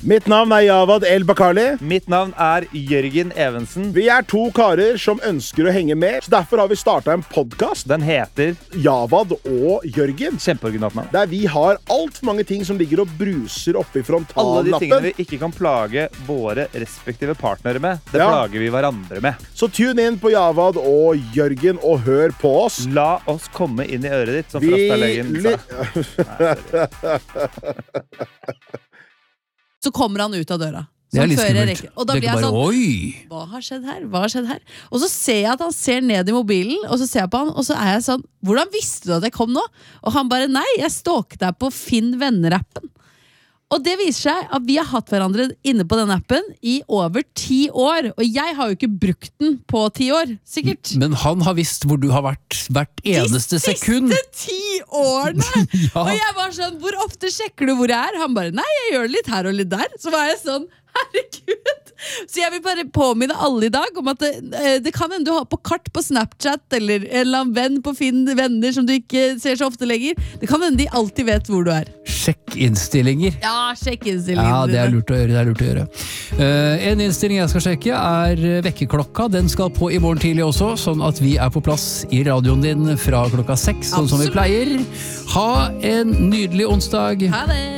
Mitt navn Javad El Bakali. Mitt navn Jørgen Evensen. Vi 2 karer som ønsker å henge med, så derfor har vi startet en podcast. Den heter Javad og Jørgen. Kjempeoriginalt navn. Der vi har alt for mange ting som ligger og bruser oppe i frontallappen. Alle de tingene vi ikke kan plage våre respektive partnere med, det plager vi hverandre med. Så tune inn på Javad og Jørgen og hør på oss. La oss komme inn i øret ditt, som Frostalegen sa. Så kommer han ut av døra. Det litt skummelt. Og da blir jeg sånn, oi! Hva har skjedd her? Hva har skjedd her? Og så ser jeg at han ser ned i mobilen, og så ser jeg på han, og så jeg sånn, hvordan visste du at jeg kom nå? Og han bare, nei, jeg stalket deg på Finn Venner-appen. Og det viser seg at vi har hatt hverandre inne på den appen i over 10 år, og jeg har jo ikke brukt den på 10 år, sikkert. Men han har visst hvor du har vært hvert eneste sekund. De siste 10 årene! Ja. Og jeg var sånn, hvor ofte sjekker du hvor jeg Han bare, nei, jeg gjør det litt her og litt der. Så var jeg sånn, herregud. Så jeg vil bare påminne alle i dag om at det kan hende du har på kart på Snapchat eller en eller annen venn på Finn Venner som du ikke ser så ofte lenger. Det kan hende de alltid vet hvor du er. Sjekk innstillinger. Ja, sjekk innstillingen. Ja, det lurt å gjøre, en innstilling jeg skal sjekke vekkerklokka. Den skal på i morgen tidlig også, sånn at vi på plass i radioen din fra klokka 6, sånn som vi pleier. Ha en nydelig onsdag. Ha det!